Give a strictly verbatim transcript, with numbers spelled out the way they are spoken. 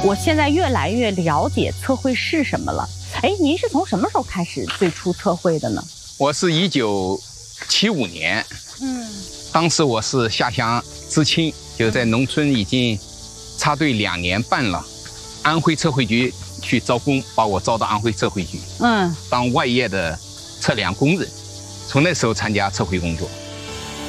我现在越来越了解测绘是什么了。哎，您是从什么时候开始最初测绘的呢？ 我是一九七五年，嗯，当时我是下乡知青，就在农村已经插队两年半了。安徽测绘局去招工，把我招到安徽测绘局，嗯，当外业的测量工人。从那时候参加测绘工作。